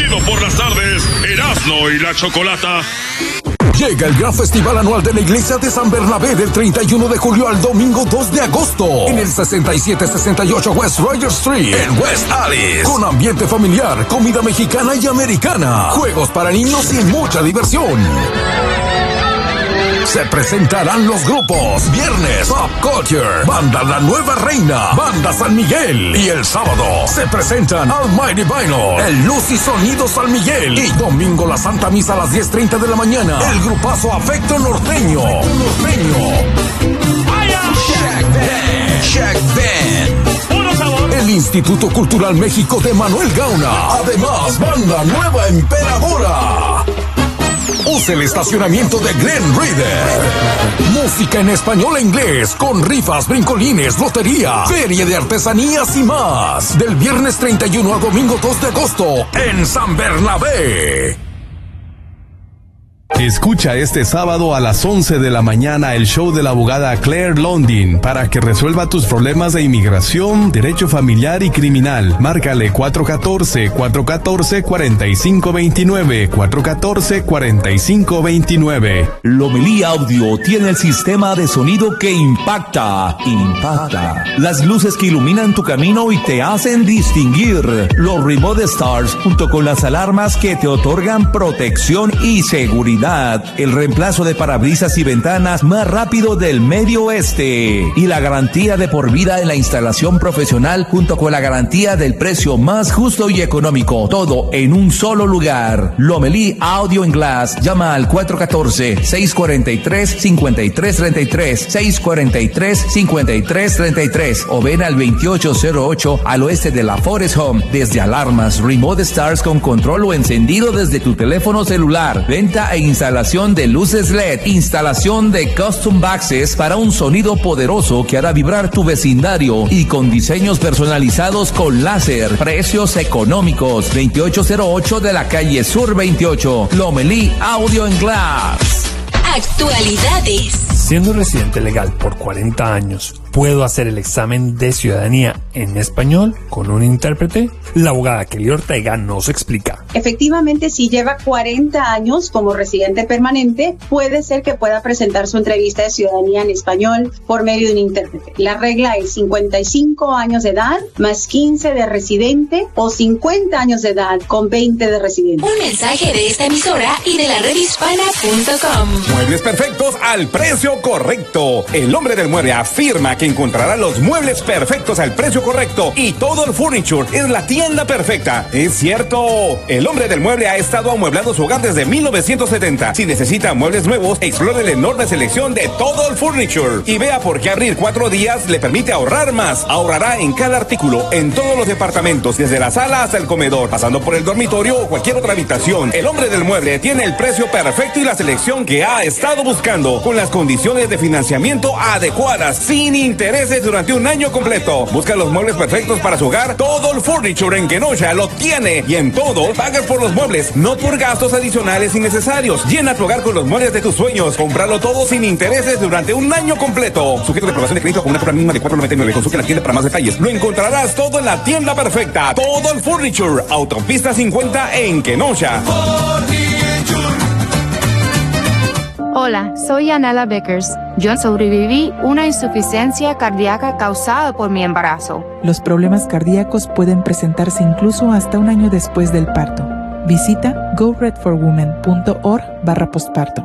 chido por las tardes, Erasmo y la Chocolata. Llega el gran festival anual de la Iglesia de San Bernabé del 31 de julio al domingo 2 de agosto en el 6768 West Roger Street en West Alice. Con ambiente familiar, comida mexicana y americana, juegos para niños y mucha diversión. Se presentarán los grupos Viernes, Pop Culture, Banda La Nueva Reina, Banda San Miguel. Y el sábado se presentan Almighty Vinyl, El Luz y Sonido San Miguel. Y domingo la Santa Misa a las 10:30 de la mañana. El grupazo Afecto Norteño. Shack Band. Puro sabor. El Instituto Cultural México de Manuel Gauna. Además, Banda Nueva Emperadora. Use el estacionamiento de Glen Reader. Música en español e inglés, con rifas, brincolines, lotería, feria de artesanías y más. Del viernes 31 al domingo 2 de agosto en San Bernabé. Escucha este sábado a las 11 de la mañana el show de la abogada Claire Londin para que resuelva tus problemas de inmigración, derecho familiar y criminal. Márcale 414-4529, 414-4529. Lomelí Audio tiene el sistema de sonido que impacta. Las luces que iluminan tu camino y te hacen distinguir. Los Remote Stars junto con las alarmas que te otorgan protección y seguridad. El reemplazo de parabrisas y ventanas más rápido del Medio Oeste. Y la garantía de por vida en la instalación profesional junto con la garantía del precio más justo y económico. Todo en un solo lugar. Lomelí Audio and Glass. Llama al 414-643-5333. 643-5333. O ven al 2808 al oeste de la Forest Home. Desde alarmas, Remote Stars con control o encendido desde tu teléfono celular. Venta e instalación de luces LED, instalación de custom boxes para un sonido poderoso que hará vibrar tu vecindario y con diseños personalizados con láser, precios económicos. 2808 de la calle Sur 28, Lomelí Audio and Glass. Actualidades. Siendo residente legal por 40 años, ¿puedo hacer el examen de ciudadanía en español con un intérprete? La abogada Kelly Ortega nos explica. Efectivamente, si lleva 40 años como residente permanente, puede ser que pueda presentar su entrevista de ciudadanía en español por medio de un intérprete. La regla es 55 años de edad más 15 de residente o 50 años de edad con 20 de residente. Un mensaje de esta emisora y de la redhispana.com. Muebles perfectos al precio correcto. El hombre del mueble afirma que encontrará los muebles perfectos al precio correcto y todo el furniture es la tienda perfecta. Es cierto. El hombre del mueble ha estado amueblando su hogar desde 1970. Si necesita muebles nuevos, explore la enorme selección de todo el furniture y vea por qué abrir 4 días le permite ahorrar más. Ahorrará en cada artículo, en todos los departamentos, desde la sala hasta el comedor, pasando por el dormitorio o cualquier otra habitación. El hombre del mueble tiene el precio perfecto y la selección que ha estado buscando, con las condiciones de financiamiento adecuadas, sin intereses durante un año completo. Busca los muebles perfectos para su hogar. Todo el furniture en Kenosha lo tiene, y en todo pagas por los muebles, no por gastos adicionales innecesarios. Llena tu hogar con los muebles de tus sueños. Comprarlo todo sin intereses durante un año completo. Sujeto de aprobación de crédito con una compra mínima de $4.99. Consulte la tienda para más detalles. Lo encontrarás todo en la tienda perfecta. Todo el furniture. Autopista 50 en Kenosha. Hola, soy Anela Vickers. Yo sobreviví una insuficiencia cardíaca causada por mi embarazo. Los problemas cardíacos pueden presentarse incluso hasta un año después del parto. Visita goredforwomen.org/posparto.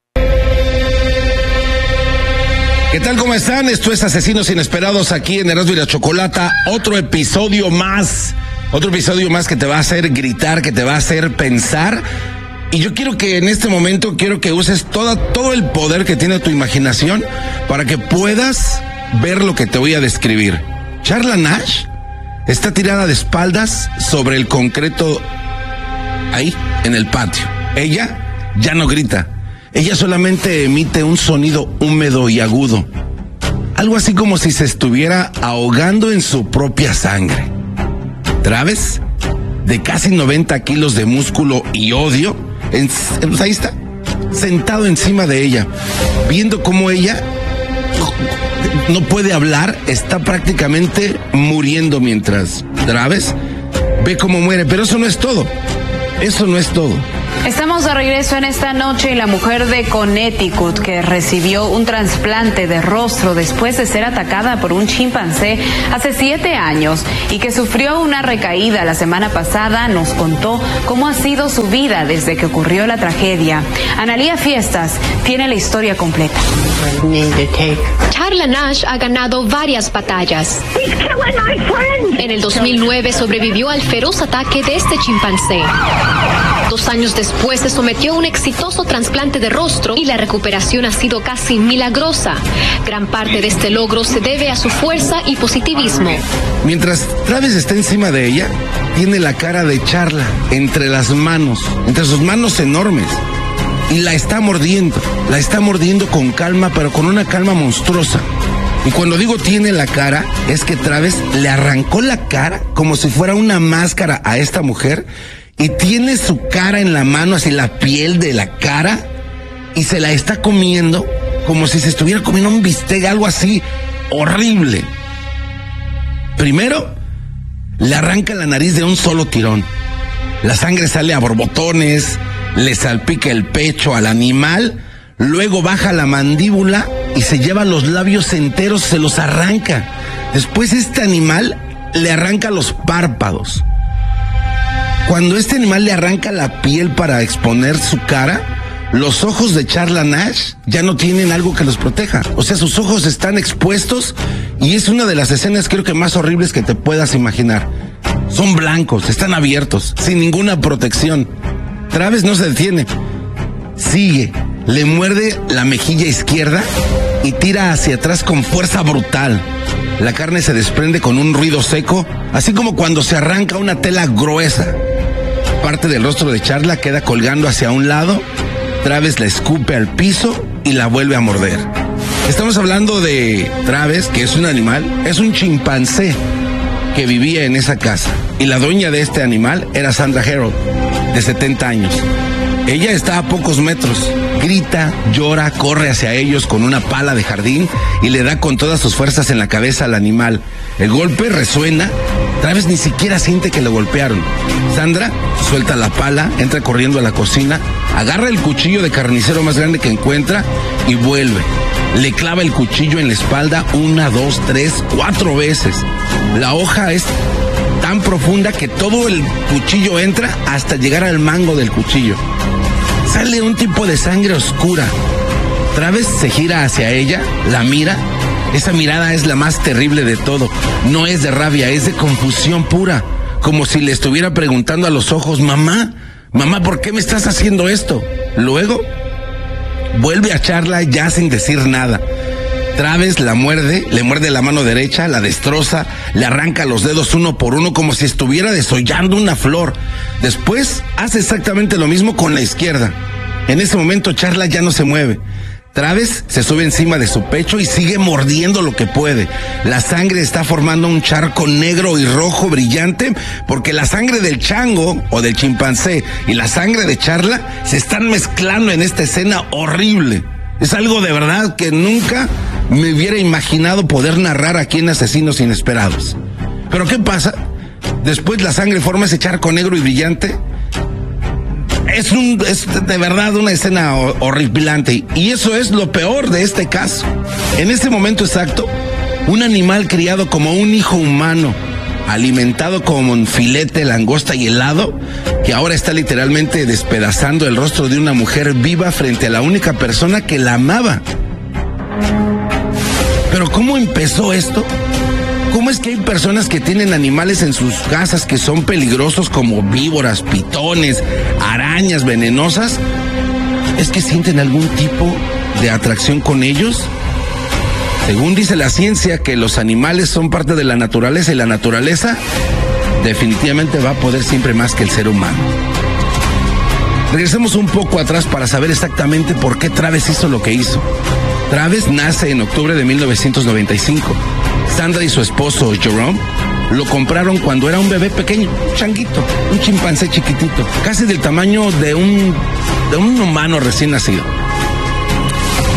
¿Qué tal? ¿Cómo están? Esto es Asesinos Inesperados aquí en Erasmo y la Chocolata. Otro episodio más que te va a hacer gritar, que te va a hacer pensar. Y yo quiero que en este momento, uses todo el poder que tiene tu imaginación para que puedas ver lo que te voy a describir. Charla Nash está tirada de espaldas sobre el concreto ahí, en el patio. Ella ya no grita. Ella solamente emite un sonido húmedo y agudo. Algo así como si se estuviera ahogando en su propia sangre. Traves, de casi 90 kilos de músculo y odio, ahí está, sentado encima de ella, viendo cómo ella no puede hablar, está prácticamente muriendo mientras Traves ve cómo muere. Pero eso no es todo. eso no es todo. Estamos de regreso en esta noche y la mujer de Connecticut que recibió un trasplante de rostro después de ser atacada por un chimpancé hace 7 años y que sufrió una recaída la semana pasada nos contó cómo ha sido su vida desde que ocurrió la tragedia. Analía Fiestas tiene la historia completa. Charla Nash ha ganado varias batallas. En el 2009 sobrevivió al feroz ataque de este chimpancé. 2 años después se sometió a un exitoso trasplante de rostro y la recuperación ha sido casi milagrosa. Gran parte de este logro se debe a su fuerza y positivismo. Mientras Travis está encima de ella, tiene la cara de Charla entre las manos, entre sus manos enormes. Y la está mordiendo con calma, pero con una calma monstruosa. Y cuando digo tiene la cara, es que Travis le arrancó la cara como si fuera una máscara a esta mujer y tiene su cara en la mano, así la piel de la cara, y se la está comiendo como si se estuviera comiendo un bistec, algo así horrible. Primero, le arranca la nariz de un solo tirón. La sangre sale a borbotones, le salpica el pecho al animal, luego baja la mandíbula y se lleva los labios enteros, se los arranca. Después este animal le arranca los párpados. Cuando este animal le arranca la piel para exponer su cara, los ojos de Charla Nash ya no tienen algo que los proteja. O sea, sus ojos están expuestos y es una de las escenas creo que más horribles que te puedas imaginar. Son blancos, están abiertos, sin ninguna protección. Travis no se detiene. Sigue, le muerde la mejilla izquierda y tira hacia atrás con fuerza brutal. La carne se desprende con un ruido seco, así como cuando se arranca una tela gruesa. Parte del rostro de Charla queda colgando hacia un lado. Travis la escupe al piso y la vuelve a morder. Estamos hablando de Travis, que es un animal, es un chimpancé que vivía en esa casa. Y la dueña de este animal era Sandra Harold, de 70 años. Ella está a pocos metros, grita, llora, corre hacia ellos con una pala de jardín y le da con todas sus fuerzas en la cabeza al animal. El golpe resuena, Travis ni siquiera siente que lo golpearon. Sandra suelta la pala, entra corriendo a la cocina, agarra el cuchillo de carnicero más grande que encuentra y vuelve. Le clava el cuchillo en la espalda 1, 2, 3, 4 veces. La hoja es tan profunda que todo el cuchillo entra hasta llegar al mango del cuchillo. Sale un tipo de sangre oscura. Travis se gira hacia ella, la mira. Esa mirada es la más terrible de todo. No es de rabia, es de confusión pura. Como si le estuviera preguntando a los ojos, mamá, ¿por qué me estás haciendo esto? Luego, vuelve a Charla ya sin decir nada. Travis la muerde, le muerde la mano derecha, la destroza, le arranca los dedos uno por uno como si estuviera desollando una flor. Después hace exactamente lo mismo con la izquierda. En ese momento Charla ya no se mueve. Travis se sube encima de su pecho y sigue mordiendo lo que puede. La sangre está formando un charco negro y rojo brillante porque la sangre del chango o del chimpancé y la sangre de Charla se están mezclando en esta escena horrible. Es algo de verdad que nunca me hubiera imaginado poder narrar aquí en Asesinos Inesperados. ¿Pero qué pasa? Después la sangre forma ese charco negro y brillante. Es de verdad una escena horripilante. Y eso es lo peor de este caso. En este momento exacto, un animal criado como un hijo humano, alimentado con filete, langosta y helado, que ahora está literalmente despedazando el rostro de una mujer viva frente a la única persona que la amaba. Pero ¿cómo empezó esto? ¿Cómo es que hay personas que tienen animales en sus casas que son peligrosos como víboras, pitones, arañas venenosas? ¿Es que sienten algún tipo de atracción con ellos? Según dice la ciencia que los animales son parte de la naturaleza y la naturaleza definitivamente va a poder siempre más que el ser humano. Regresemos un poco atrás para saber exactamente por qué Travis hizo lo que hizo. Travis nace en octubre de 1995. Sandra y su esposo Jerome lo compraron cuando era un bebé pequeño, un changuito, un chimpancé chiquitito, casi del tamaño de un humano recién nacido.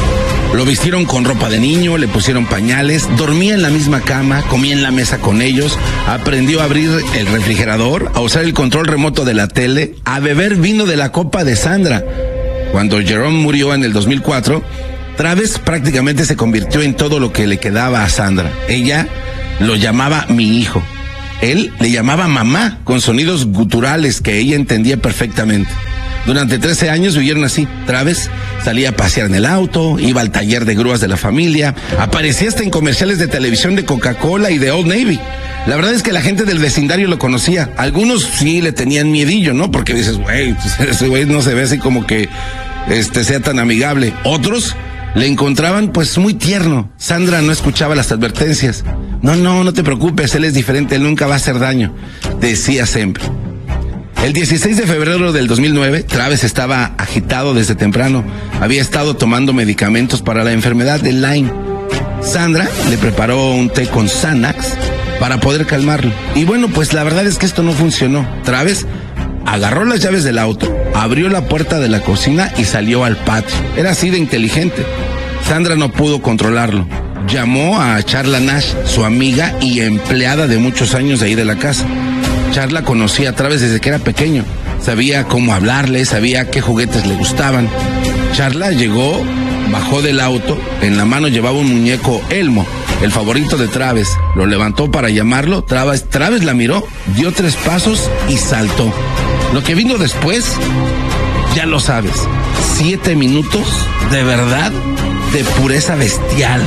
Lo vistieron con ropa de niño, le pusieron pañales, dormía en la misma cama, comía en la mesa con ellos, aprendió a abrir el refrigerador, a usar el control remoto de la tele, a beber vino de la copa de Sandra. Cuando Jerome murió en el 2004, Travis prácticamente se convirtió en todo lo que le quedaba a Sandra. Ella lo llamaba mi hijo. Él le llamaba mamá, con sonidos guturales que ella entendía perfectamente. Durante 13 años vivieron así. Travis salía a pasear en el auto, iba al taller de grúas de la familia, aparecía hasta en comerciales de televisión de Coca-Cola y de Old Navy. La verdad es que la gente del vecindario lo conocía. Algunos sí le tenían miedillo, ¿no? Porque dices, güey, ese güey no se ve así como que sea tan amigable. Otros le encontraban pues muy tierno. Sandra no escuchaba las advertencias. No te preocupes, él es diferente, él nunca va a hacer daño, decía siempre. El 16 de febrero del 2009, Travis estaba agitado desde temprano. Había estado tomando medicamentos para la enfermedad de Lyme. Sandra le preparó un té con Xanax para poder calmarlo. Y bueno, pues la verdad es que esto no funcionó. Travis agarró las llaves del auto, abrió la puerta de la cocina y salió al patio. Era así de inteligente. Sandra no pudo controlarlo. Llamó a Charla Nash, su amiga y empleada de muchos años de ahí de la casa. Charla conocía a Travis desde que era pequeño. Sabía cómo hablarle, sabía qué juguetes le gustaban. Charla llegó, bajó del auto, en la mano llevaba un muñeco Elmo, el favorito de Travis. Lo levantó para llamarlo. Travis la miró, dio 3 pasos y saltó. Lo que vino después, ya lo sabes. 7 minutos de verdad, de pureza bestial.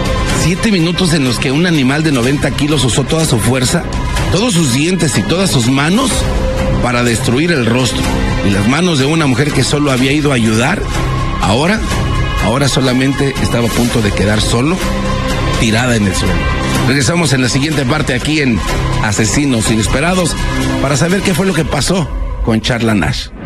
7 minutos en los que un animal de 90 kilos usó toda su fuerza, todos sus dientes y todas sus manos para destruir el rostro. Y las manos de una mujer que solo había ido a ayudar, ahora solamente estaba a punto de quedar solo, tirada en el suelo. Regresamos en la siguiente parte aquí en Asesinos Inesperados para saber qué fue lo que pasó con Charla Nash.